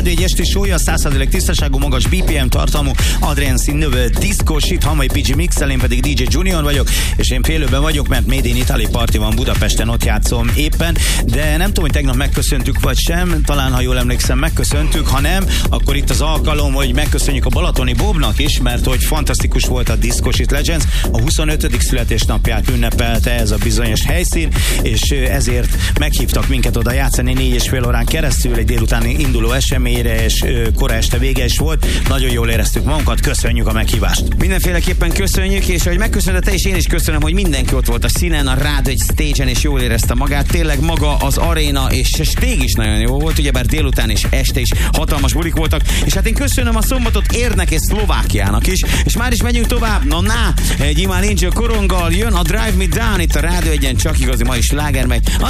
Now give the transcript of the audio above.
Rádió egy esti show-ja, 100% tisztaságú, magas BPM tartalmú, Adrian Sinövel diszkósít, Hamai PG Mixel, én pedig DJ Junior vagyok, és én félőben vagyok, mert Made in Italy party van Budapesten, ott játszom éppen, de nem tudom, hogy tegnap megköszöntük vagy sem, talán, ha jól emlékszem, megköszöntük, ha nem, akkor itt az alkalom, hogy megköszönjük a Balatoni Bobnak is, mert hogy fantasztikus volt a Discoshit Legends, a 25. születésnapját ünnepelte ez a bizonyos helyszín, és ezért meghívtak minket oda játszani 4,5 órán keresztül, egy délutáni induló eseményre, és kora este vége is volt. Nagyon jól éreztük magunkat, köszönjük a meghívást. Mindenféleképpen köszönjük, és ahogy megköszönted te is, én is köszönöm, hogy mindenki ott volt a színen, a Rádió egy stage-en, és jól érezte magát. Tényleg maga az aréna és stég is nagyon jó volt, ugyebár délután és este is hatalmas bulik voltak, és hát én köszönöm a szombatot Érnek és Szlovákiának is, és már is megyünk tovább. Egy Iman Angel koronggal jön a Drive Me Down, itt a Rádió egyen, csak igazi mai sláger megy.